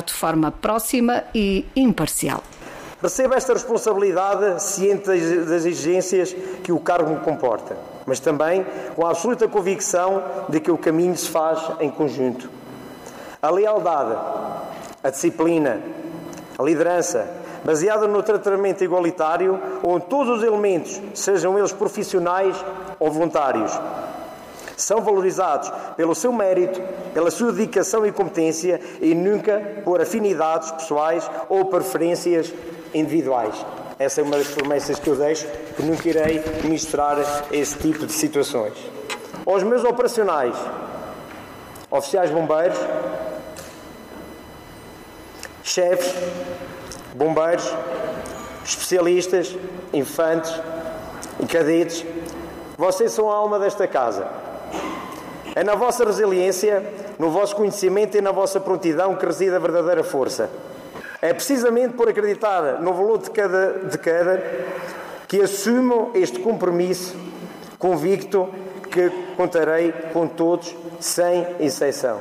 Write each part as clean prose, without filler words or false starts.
de forma próxima e imparcial. Recebo esta responsabilidade ciente das exigências que o cargo me comporta, mas também com a absoluta convicção de que o caminho se faz em conjunto. A lealdade, a disciplina, a liderança, baseada no tratamento igualitário, onde todos os elementos, sejam eles profissionais ou voluntários, são valorizados pelo seu mérito, pela sua dedicação e competência e nunca por afinidades pessoais ou preferências individuais. Essa é uma das promessas que eu deixo, que nunca irei misturar esse tipo de situações. Aos meus operacionais, oficiais bombeiros, chefes, bombeiros, especialistas, infantes e cadetes, vocês são a alma desta casa. É na vossa resiliência, no vosso conhecimento e na vossa prontidão que reside a verdadeira força. É precisamente por acreditar no valor de cada que assumo este compromisso convicto que contarei com todos, sem exceção.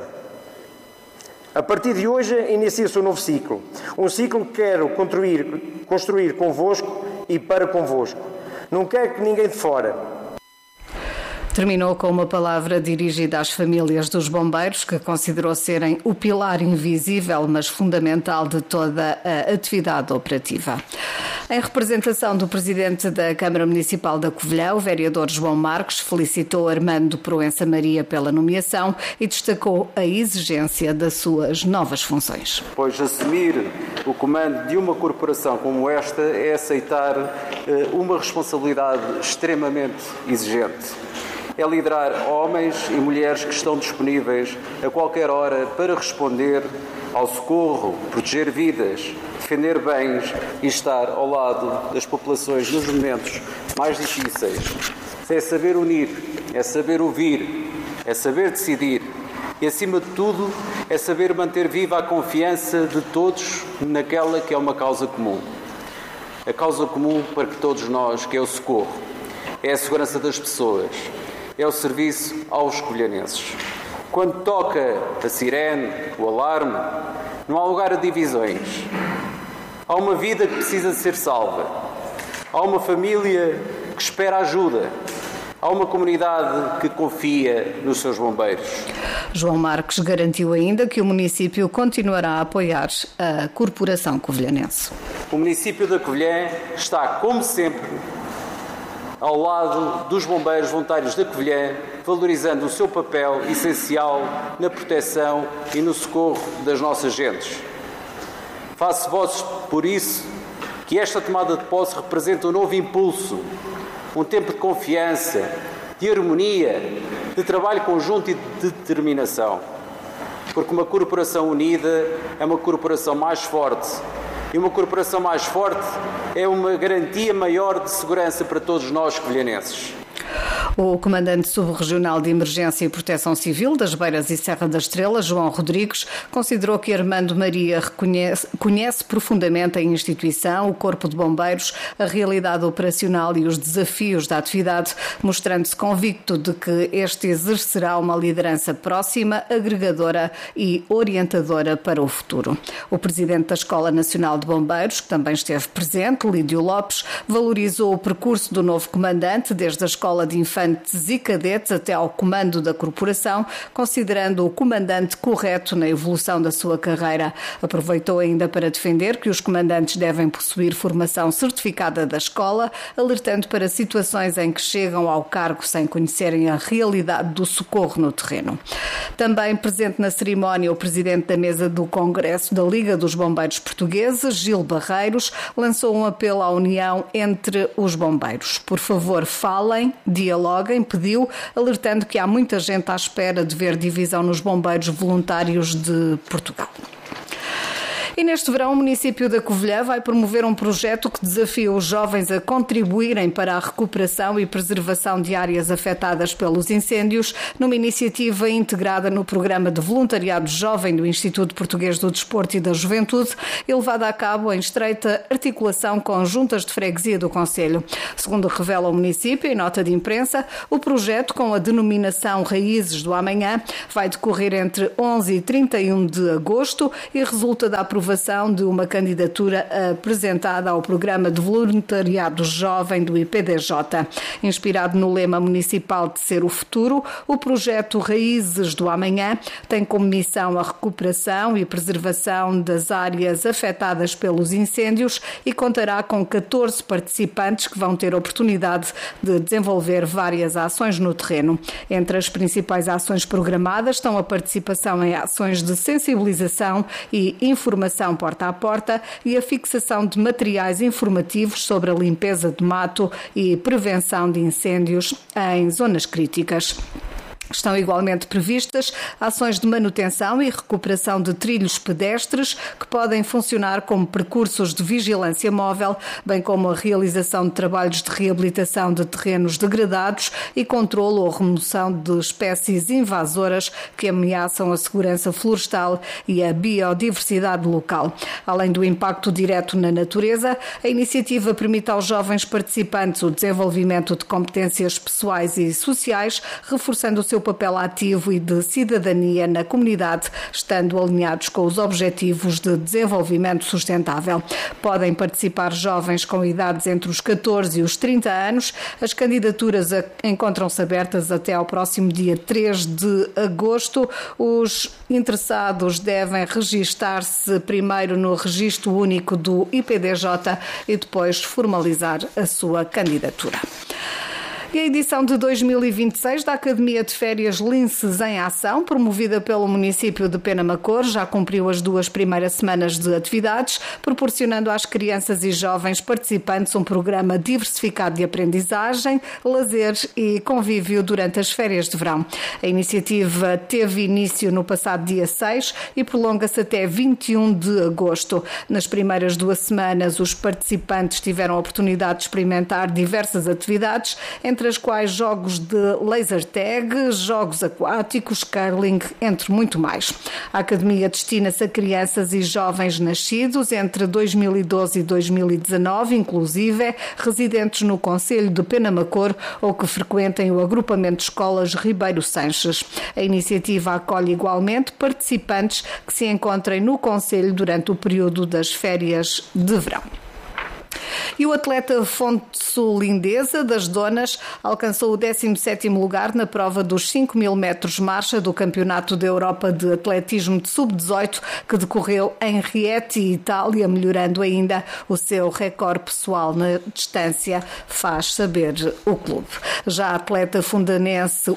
A partir de hoje inicia-se um novo ciclo. Um ciclo que quero construir convosco e para convosco. Não quero que ninguém de fora. Terminou com uma palavra dirigida às famílias dos bombeiros, que considerou serem o pilar invisível, mas fundamental de toda a atividade operativa. Em representação do Presidente da Câmara Municipal da Covilhã, o vereador João Marques felicitou Armando Proença Maria pela nomeação e destacou a exigência das suas novas funções. Pois assumir o comando de uma corporação como esta é aceitar uma responsabilidade extremamente exigente. É liderar homens e mulheres que estão disponíveis a qualquer hora para responder ao socorro, proteger vidas, defender bens e estar ao lado das populações nos momentos mais difíceis. É saber unir, é saber ouvir, é saber decidir e, acima de tudo, é saber manter viva a confiança de todos naquela que é uma causa comum. A causa comum para que todos nós, que é o socorro, é a segurança das pessoas, é o serviço aos covilhanenses. Quando toca a sirene, o alarme, não há lugar a divisões. Há uma vida que precisa de ser salva. Há uma família que espera ajuda. Há uma comunidade que confia nos seus bombeiros. João Marques garantiu ainda que o município continuará a apoiar a Corporação Covilhanense. O município da Covilhã está, como sempre, ao lado dos bombeiros voluntários da Covilhã, valorizando o seu papel essencial na proteção e no socorro das nossas gentes. Faço votos, por isso, que esta tomada de posse representa um novo impulso, um tempo de confiança, de harmonia, de trabalho conjunto e de determinação. Porque uma corporação unida é uma corporação mais forte. E uma corporação mais forte é uma garantia maior de segurança para todos nós covilhanenses. O comandante subregional de Emergência e Proteção Civil das Beiras e Serra da Estrela, João Rodrigues, considerou que Armando Maria conhece profundamente a instituição, o Corpo de Bombeiros, a realidade operacional e os desafios da atividade, mostrando-se convicto de que este exercerá uma liderança próxima, agregadora e orientadora para o futuro. O presidente da Escola Nacional de Bombeiros, que também esteve presente, Lídio Lopes, valorizou o percurso do novo comandante, desde a Escola de Infantes e Cadetes até ao comando da corporação, considerando o comandante correto na evolução da sua carreira. Aproveitou ainda para defender que os comandantes devem possuir formação certificada da escola, alertando para situações em que chegam ao cargo sem conhecerem a realidade do socorro no terreno. Também presente na cerimónia, o presidente da mesa do Congresso da Liga dos Bombeiros Portugueses, Gil Barreiros, lançou um apelo à união entre os bombeiros. Por favor, falem, dialoguem, pediu, alertando que há muita gente à espera de ver divisão nos bombeiros voluntários de Portugal. E neste verão, o município da Covilhã vai promover um projeto que desafia os jovens a contribuírem para a recuperação e preservação de áreas afetadas pelos incêndios, numa iniciativa integrada no programa de voluntariado jovem do Instituto Português do Desporto e da Juventude e levada a cabo em estreita articulação com juntas de freguesia do concelho. Segundo revela o município em nota de imprensa, o projeto, com a denominação Raízes do Amanhã, vai decorrer entre 11 e 31 de agosto e resulta da aprovação de uma candidatura apresentada ao programa de voluntariado jovem do IPDJ. Inspirado no lema municipal de Ser o Futuro, o projeto Raízes do Amanhã tem como missão a recuperação e preservação das áreas afetadas pelos incêndios e contará com 14 participantes que vão ter oportunidade de desenvolver várias ações no terreno. Entre as principais ações programadas estão a participação em ações de sensibilização e informação porta a porta e a fixação de materiais informativos sobre a limpeza de mato e prevenção de incêndios em zonas críticas. Estão igualmente previstas ações de manutenção e recuperação de trilhos pedestres que podem funcionar como percursos de vigilância móvel, bem como a realização de trabalhos de reabilitação de terrenos degradados e controlo ou remoção de espécies invasoras que ameaçam a segurança florestal e a biodiversidade local. Além do impacto direto na natureza, a iniciativa permite aos jovens participantes o desenvolvimento de competências pessoais e sociais, reforçando o seu papel ativo e de cidadania na comunidade, estando alinhados com os Objetivos de Desenvolvimento Sustentável. Podem participar jovens com idades entre os 14 e os 30 anos. As candidaturas encontram-se abertas até ao próximo dia 3 de agosto. Os interessados devem registar-se primeiro no Registro Único do IPDJ e depois formalizar a sua candidatura. E a edição de 2026 da Academia de Férias Linces em Ação, promovida pelo município de Penamacor, já cumpriu as 2 primeiras semanas de atividades, proporcionando às crianças e jovens participantes um programa diversificado de aprendizagem, lazer e convívio durante as férias de verão. A iniciativa teve início no passado dia 6 e prolonga-se até 21 de agosto. Nas primeiras 2 semanas, os participantes tiveram a oportunidade de experimentar diversas atividades, entre as quais jogos de laser tag, jogos aquáticos, curling, entre muito mais. A Academia destina-se a crianças e jovens nascidos entre 2012 e 2019, inclusive residentes no concelho de Penamacor ou que frequentem o agrupamento de escolas Ribeiro Sanches. A iniciativa acolhe igualmente participantes que se encontrem no concelho durante o período das férias de verão. E o atleta fonte-lindesa das Donas alcançou o 17º lugar na prova dos 5.000 metros marcha do Campeonato da Europa de Atletismo de Sub-18, que decorreu em Rieti, Itália, melhorando ainda o seu recorde pessoal na distância, faz saber o clube. Já o atleta fundanense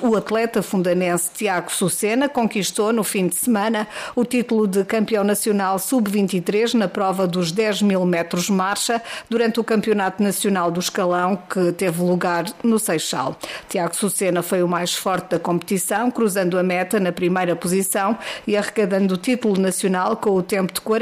Tiago Sucena conquistou no fim de semana o título de campeão nacional Sub-23 na prova dos 10.000 metros marcha durante o Campeonato Nacional do Escalão, que teve lugar no Seixal. Tiago Sucena foi o mais forte da competição, cruzando a meta na primeira posição e arrecadando o título nacional com o tempo de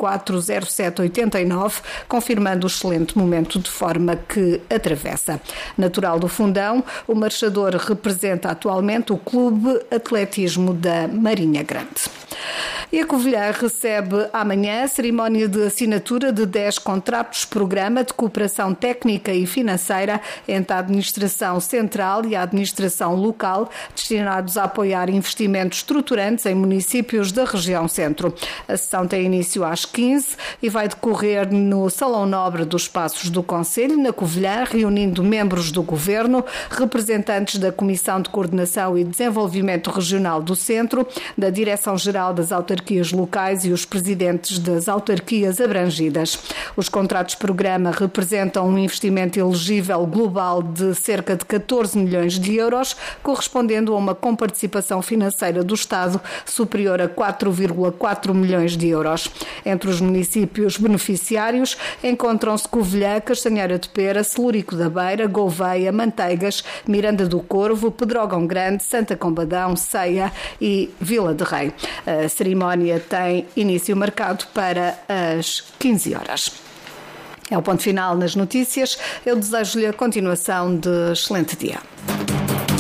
44:07:89, confirmando o excelente momento de forma que atravessa. Natural do Fundão, o marchador representa atualmente o Clube Atletismo da Marinha Grande. E a Covilhã recebe amanhã a cerimónia de assinatura de 10 contratos-programa de cooperação técnica e financeira entre a Administração Central e a Administração Local, destinados a apoiar investimentos estruturantes em municípios da região centro. A sessão tem início às 15 e vai decorrer no Salão Nobre dos Passos do Concelho, na Covilhã, reunindo membros do Governo, representantes da Comissão de Coordenação e Desenvolvimento Regional do Centro, da Direção-Geral das Autarquias Locais e os presidentes das autarquias abrangidas. Os contratos-programa representam um investimento elegível global de cerca de 14 milhões de euros, correspondendo a uma comparticipação financeira do Estado superior a 4,4 milhões de euros. Entre os municípios beneficiários encontram-se Covilhã, Castanheira de Pera, Celurico da Beira, Gouveia, Manteigas, Miranda do Corvo, Pedrógão Grande, Santa Combadão, Ceia e Vila de Rei. A cerimónia cerimónia tem início marcado para as 15 horas. É o ponto final nas notícias. Eu desejo-lhe a continuação de excelente dia.